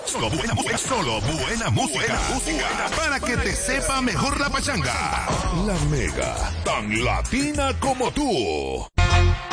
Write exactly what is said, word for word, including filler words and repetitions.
Solo buena música. Solo buena música. Buena música. Para que te sepa mejor la pachanga. La Mega, tan latina como tú.